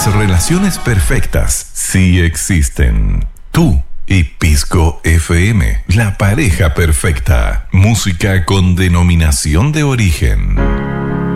Las relaciones perfectas sí existen. Tú y Pisco FM, la pareja perfecta. Música con denominación de origen.